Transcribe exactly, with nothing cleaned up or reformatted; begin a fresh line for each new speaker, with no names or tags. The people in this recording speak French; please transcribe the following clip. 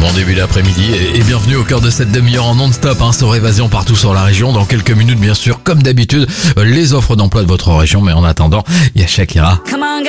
Bon début d'après-midi et, et bienvenue au cœur de cette demi-heure en non-stop hein, sur Évasion partout sur la région. Dans quelques minutes, bien sûr, comme d'habitude, les offres d'emploi de votre région. Mais en attendant, il y a Shakira.